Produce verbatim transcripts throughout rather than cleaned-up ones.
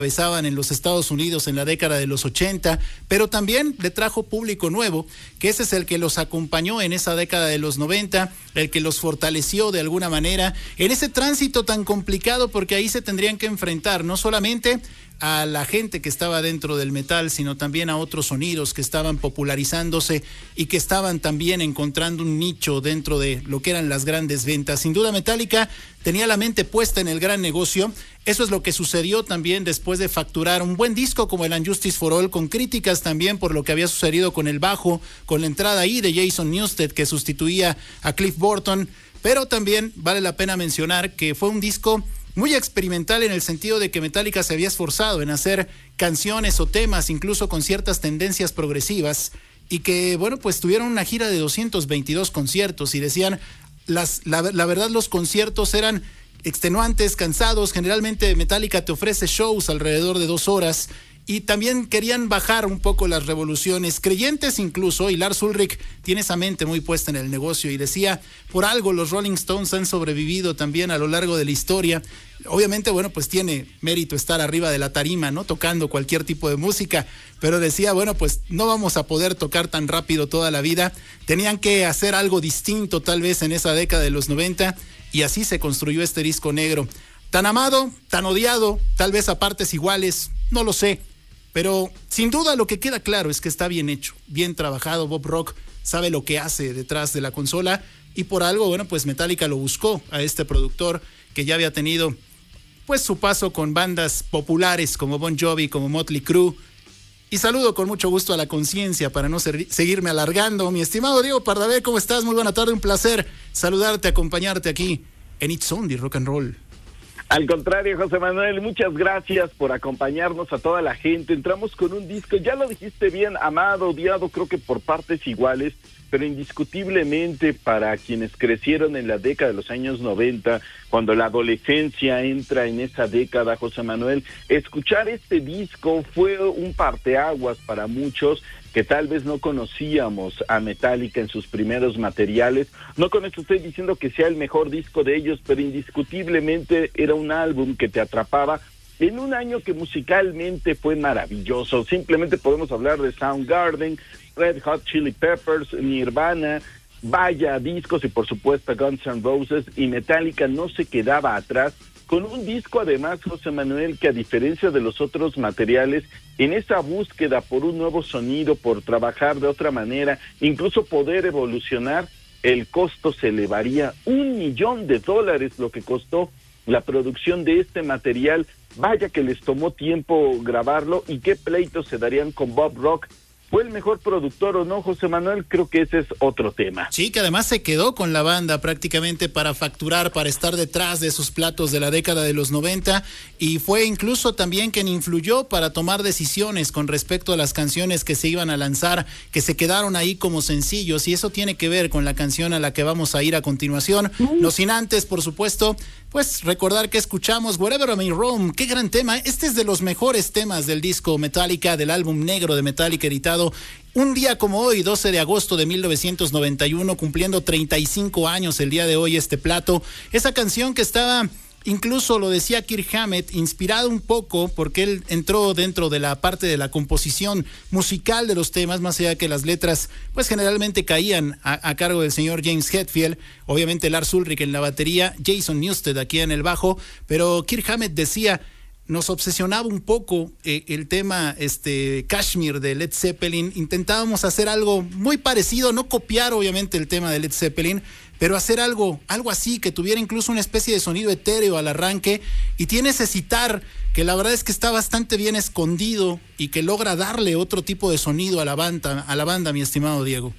empezaban en los Estados Unidos en la década de los ochenta, pero también le trajo público nuevo, que ese es el que los acompañó en esa década de los noventa, el que los fortaleció de alguna manera en ese tránsito tan complicado, porque ahí se tendrían que enfrentar no solamente a la gente que estaba dentro del metal, sino también a otros sonidos que estaban popularizándose y que estaban también encontrando un nicho dentro de lo que eran las grandes ventas. Sin duda, Metallica tenía la mente puesta en el gran negocio. Eso es lo que sucedió también después de facturar un buen disco como el Unjustice for All, con críticas también por lo que había sucedido con el bajo, con la entrada ahí de Jason Newsted, que sustituía a Cliff Burton. Pero también vale la pena mencionar que fue un disco muy experimental en el sentido de que Metallica se había esforzado en hacer canciones o temas incluso con ciertas tendencias progresivas, y que, bueno, pues tuvieron una gira de doscientos veintidós conciertos y decían, las, la, la verdad los conciertos eran extenuantes, cansados. Generalmente Metallica te ofrece shows alrededor de dos horas, y también querían bajar un poco las revoluciones, creyentes incluso, y Lars Ulrich tiene esa mente muy puesta en el negocio y decía, por algo los Rolling Stones han sobrevivido también a lo largo de la historia. Obviamente, bueno, pues tiene mérito estar arriba de la tarima, ¿no? Tocando cualquier tipo de música, pero decía, bueno, pues no vamos a poder tocar tan rápido toda la vida, tenían que hacer algo distinto tal vez en esa década de los noventa, y así se construyó este disco negro. Tan amado, tan odiado, tal vez a partes iguales, no lo sé. Pero sin duda lo que queda claro es que está bien hecho, bien trabajado. Bob Rock sabe lo que hace detrás de la consola, y por algo, bueno, pues Metallica lo buscó a este productor que ya había tenido pues su paso con bandas populares como Bon Jovi, como Motley Crue. Y saludo con mucho gusto a La Conciencia para no ser, seguirme alargando. Mi estimado Diego Pardavé, ¿cómo estás? Muy buena tarde, un placer saludarte, acompañarte aquí en It's Only Rock and Roll. Al contrario, José Manuel, muchas gracias por acompañarnos a toda la gente. Entramos con un disco, ya lo dijiste bien, amado, odiado, creo que por partes iguales, pero indiscutiblemente para quienes crecieron en la década de los años noventa, cuando la adolescencia entra en esa década, José Manuel, escuchar este disco fue un parteaguas para muchos que tal vez no conocíamos a Metallica en sus primeros materiales. No con esto estoy diciendo que sea el mejor disco de ellos, pero indiscutiblemente era un álbum que te atrapaba en un año que musicalmente fue maravilloso. Simplemente podemos hablar de Soundgarden, Red Hot Chili Peppers, Nirvana, vaya discos, y por supuesto Guns N' Roses, y Metallica no se quedaba atrás, con un disco además, José Manuel, que a diferencia de los otros materiales, en esa búsqueda por un nuevo sonido, por trabajar de otra manera, incluso poder evolucionar, el costo se elevaría un millón de dólares lo que costó la producción de este material. Vaya que les tomó tiempo grabarlo, y qué pleitos se darían con Bob Rock. ¿Fue el mejor productor o no, José Manuel? Creo que ese es otro tema. Sí, que además se quedó con la banda prácticamente para facturar, para estar detrás de esos platos de la década de los noventa, y fue incluso también quien influyó para tomar decisiones con respecto a las canciones que se iban a lanzar, que se quedaron ahí como sencillos, y eso tiene que ver con la canción a la que vamos a ir a continuación. Mm. No sin antes, por supuesto, pues recordar que escuchamos Wherever I May Roam. Qué gran tema. Este es de los mejores temas del disco Metallica, del álbum negro de Metallica editado un día como hoy, doce de agosto de mil novecientos noventa y uno, cumpliendo treinta y cinco años el día de hoy este plato. Esa canción que estaba, incluso lo decía Kirk Hammett, inspirado un poco porque él entró dentro de la parte de la composición musical de los temas, más allá que las letras pues generalmente caían a, a cargo del señor James Hetfield, obviamente Lars Ulrich en la batería, Jason Newsted aquí en el bajo, pero Kirk Hammett decía, nos obsesionaba un poco eh, el tema este Kashmir de Led Zeppelin. Intentábamos hacer algo muy parecido, no copiar obviamente el tema de Led Zeppelin, pero hacer algo, algo así, que tuviera incluso una especie de sonido etéreo al arranque, y tiene ese citar que la verdad es que está bastante bien escondido y que logra darle otro tipo de sonido a la banda, a la banda, mi estimado Diego.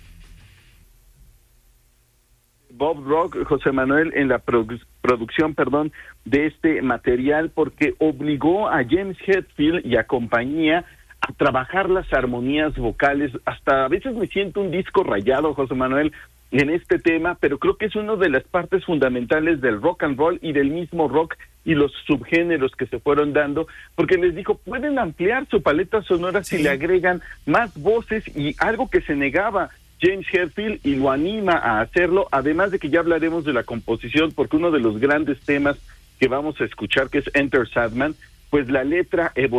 Bob Rock, José Manuel, en la produ- producción, perdón, de este material, porque obligó a James Hetfield y a compañía a trabajar las armonías vocales. Hasta a veces me siento un disco rayado, José Manuel, en este tema, pero creo que es una de las partes fundamentales del rock and roll y del mismo rock y los subgéneros que se fueron dando, porque les dijo, pueden ampliar su paleta sonora sí. si le agregan más voces, y algo que se negaba James Hetfield, y lo anima a hacerlo, además de que ya hablaremos de la composición, porque uno de los grandes temas que vamos a escuchar, que es Enter Sandman, pues la letra evoluciona